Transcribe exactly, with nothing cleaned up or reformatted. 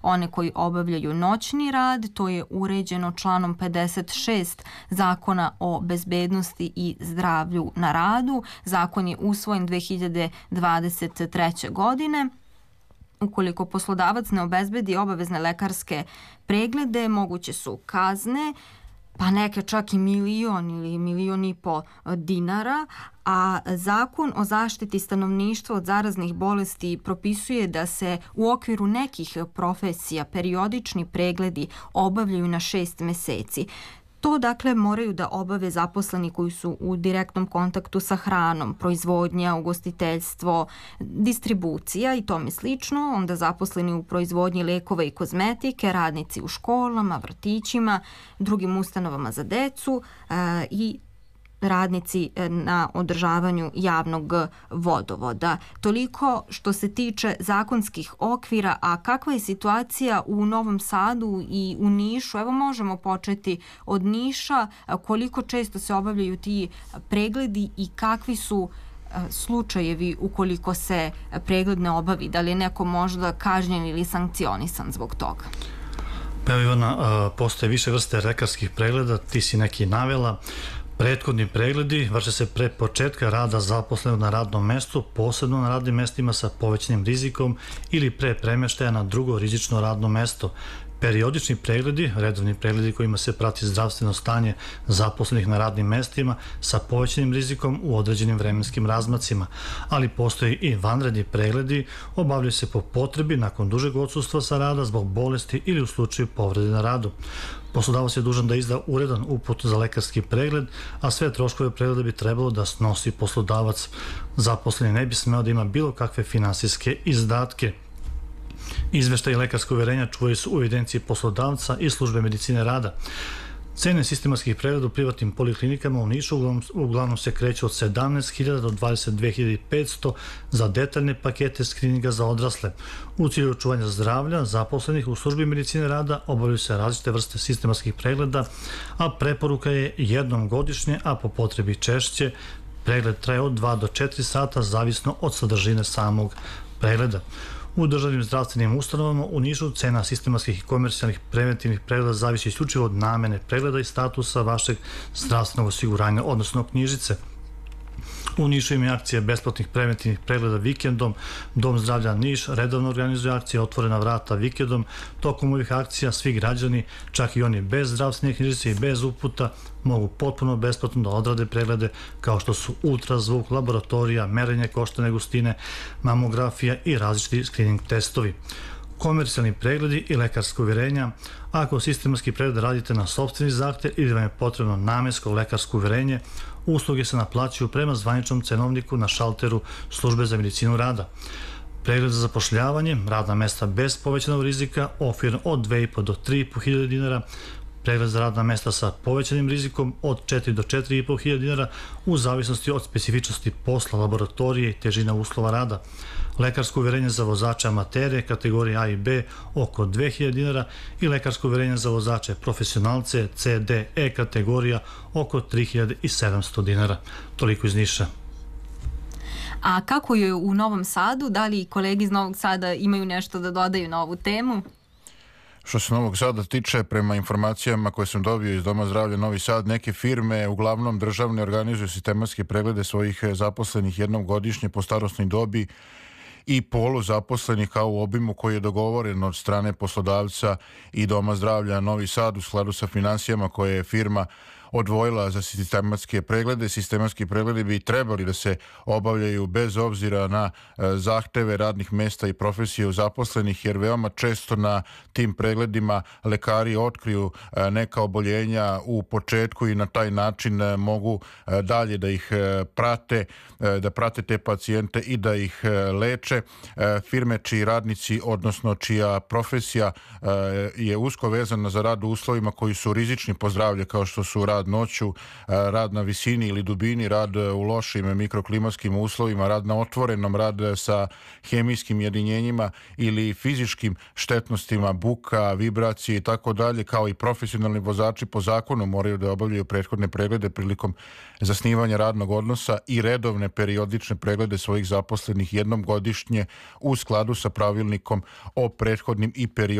one koji obavljaju noćni rad. To je uređeno članom pedeset šest Zakona o bezbednosti i zdravlju na radu. Zakon je usvojen dve hiljade dvadeset treće. godine. Ukoliko poslodavac ne obezbedi obavezne lekarske preglede, moguće su kazne, pa neke čak i milion ili milion i po dinara, a Zakon o zaštiti stanovništva od zaraznih bolesti propisuje da se u okviru nekih profesija periodični pregledi obavljaju na šest meseci. To dakle moraju da obave zaposleni koji su u direktnom kontaktu sa hranom, proizvodnja, ugostiteljstvo, distribucija i tome slično, onda zaposleni u proizvodnji lekova i kozmetike, radnici u školama, vrtićima, drugim ustanovama za decu e, i radnici na održavanju javnog vodovoda. Toliko što se tiče zakonskih okvira, a kakva je situacija u Novom Sadu i u Nišu? Evo možemo početi od Niša. Koliko često se obavljaju ti pregledi i kakvi su slučajevi ukoliko se pregled ne obavi? Da li je neko možda kažnjen ili sankcionisan zbog toga? Pa evo Ivana, postoje više vrste lekarskih pregleda, ti si neki navela. Prethodni pregledi vrše se pre početka rada zaposlenog na radnom mestu, posebno na radnim mestima sa povećanim rizikom ili pre premeštaja na drugo rizično radno mesto. Periodični pregledi, redovni pregledi kojima se prati zdravstveno stanje zaposlenih na radnim mestima sa povećanim rizikom u određenim vremenskim razmacima, ali postoji i vanredni pregledi, obavljaju se po potrebi nakon dužeg odsustva sa rada zbog bolesti ili u slučaju povrede na radu. Poslodavac je dužan da izda uredan uput za lekarski pregled, a sve troškove pregleda bi trebalo da snosi poslodavac. Zaposleni ne bi smeo da ima bilo kakve finansijske izdatke. Izveštaj i lekarske uverenja čuvaju se u evidenciji poslodavca i službe medicine rada. Cene sistematskih pregleda u privatnim poliklinikama u Nišu uglavnom, uglavnom se kreću od sedamnaest hiljada do dvadeset dve hiljade petsto za detaljne pakete skrininga za odrasle. U cilju očuvanja zdravlja zaposlenih u službi medicine rada obavljaju se različite vrste sistematskih pregleda, a preporuka je jednom godišnje, a po potrebi češće. Pregled traje od dva do četiri sata, zavisno od sadržine samog pregleda. U državnim zdravstvenim ustanovama u Nišu cena sistematskih i komercijalnih preventivnih pregleda zavisi isključivo od namene pregleda i statusa vašeg zdravstvenog osiguranja, odnosno knjižice. U Nišu ima akcije besplatnih preventivnih pregleda vikendom. Dom zdravlja Niš redovno organizuje akcije Otvorena vrata vikendom. Tokom ovih akcija svi građani, čak i oni bez zdravstvene knjižice i bez uputa, mogu potpuno besplatno da odrade preglede kao što su ultrazvuk, laboratorija, merenje koštane gustine, mamografija i različiti screening testovi. Komercijalni pregledi i lekarske uverenja. Ako sistematski pregled radite na sopstveni zahtev ili vam je potrebno namensko lekarsko uverenje, usluge se naplaćuju prema zvaničnom cenovniku na šalteru službe za medicinu rada. Pregled za zapošljavanje, radna mesta bez povećanog rizika, okvirno od dve i po do tri i po hiljade dinara, pregled za radna mesta sa povećanim rizikom od četiri do četiri i po hiljade dinara u zavisnosti od specifičnosti posla, laboratorije i težina uslova rada. Lekarsko uverenje za vozače amatere kategorije A i B oko dve hiljade dinara i lekarsko uverenje za vozače profesionalce C, D, E kategorija oko tri hiljade sedamsto dinara. Toliko iz Niša. A kako je u Novom Sadu? Da li kolegi iz Novog Sada imaju nešto da dodaju na ovu temu? Što se Novog Sada tiče, prema informacijama koje sam dobio iz Doma zdravlja Novi Sad, neke firme, uglavnom državne, organizuju sistematske preglede svojih zaposlenih jednom godišnje po starosnoj dobi i polu zaposlenih kao u obimu koji je dogovoren od strane poslodavca i Doma zdravlja Novi Sad u skladu sa finansijama koje je firma odvojila za sistematske preglede. Sistematski pregledi bi trebali da se obavljaju bez obzira na zahteve radnih mesta i profesije zaposlenih, jer veoma često na tim pregledima lekari otkriju neka oboljenja u početku i na taj način mogu dalje da ih prate, da prate te pacijente i da ih leče. Firme čiji radnici, odnosno čija profesija je usko vezana za rad u uslovima koji su rizični po zdravlje, kao što su rad noću, rad na visini ili dubini, rad u lošim mikroklimatskim uslovima, rad na otvorenom, rad sa hemijskim jedinjenjima ili fizičkim štetnostima, buka, vibracije i tako dalje, kao i profesionalni vozači po zakonu moraju da obavljaju prethodne preglede prilikom zasnivanja radnog odnosa i redovne periodične preglede svojih zaposlenih jednom godišnje u skladu sa pravilnikom o prethodnim i periodnim